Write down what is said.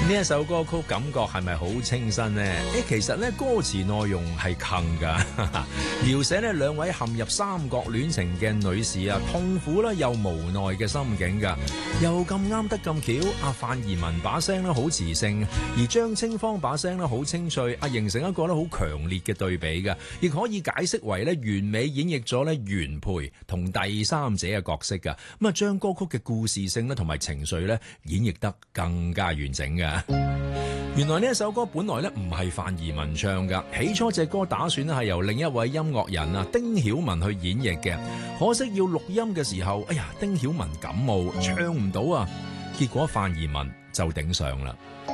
呢一首歌曲感覺係咪好清新呢？其實呢歌詞內容係近噶，描寫呢兩位陷入三角戀情嘅女士啊，痛苦啦又無奈嘅心境噶。又咁啱得咁巧，阿范怡文把聲咧好磁性，而張清芳把聲咧好清脆，形成一個咧好強烈嘅對比噶，亦可以解釋為咧完美演繹咗咧原配同第三者嘅角色噶。咁啊，將歌曲嘅故事性咧同埋情緒咧演繹得更加完整噶。原來呢一首歌本來咧唔係范怡文唱噶，起初隻歌打算咧係由另一位音樂人啊丁曉文去演繹嘅，可惜要錄音嘅時候，丁曉文感冒唱唔到啊，結果范怡文就頂上啦。